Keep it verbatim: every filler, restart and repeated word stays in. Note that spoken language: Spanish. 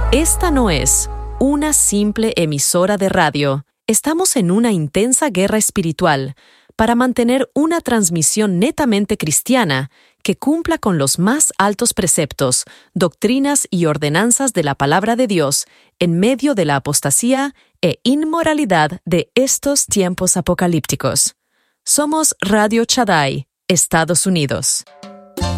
Esta no es una simple emisora de radio. Estamos en una intensa guerra espiritual para mantener una transmisión netamente cristiana que cumpla con los más altos preceptos, doctrinas y ordenanzas de la palabra de Dios en medio de la apostasía e inmoralidad de estos tiempos apocalípticos. Somos Radio Shaddai, Estados Unidos.